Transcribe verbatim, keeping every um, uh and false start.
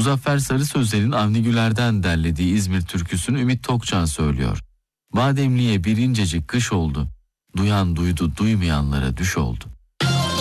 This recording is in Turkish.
Muzaffer Sarı Sözler'in Avni Güler'den derlediği İzmir türküsünü Ümit Tokcan söylüyor. Bademli'ye bir incecik kış oldu. Duyan duydu, duymayanlara düş oldu.